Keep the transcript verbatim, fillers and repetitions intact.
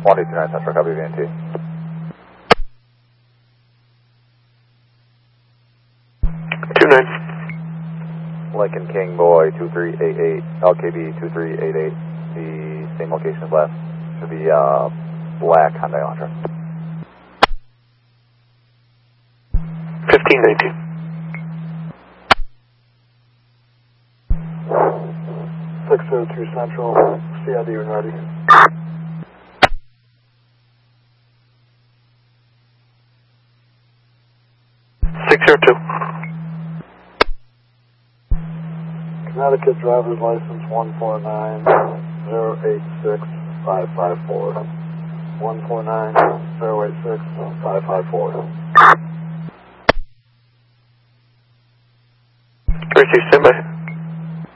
one eight two nine Central, copy V N T. two nine. Lincoln King Boy two three eight eight, L K B two three eight eight, the same location as last, should be uh, black Hyundai Elantra. fifteen nineteen. six oh two Central, C I D when ready. six oh two. Connecticut driver's license one four nine zero eight six five five four. one four nine zero eight six five five four. Receive, stand by.